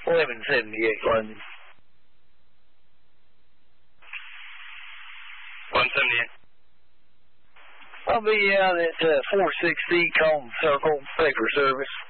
1178 London. 178. I'll be out at 460 Colton Circle, paper service.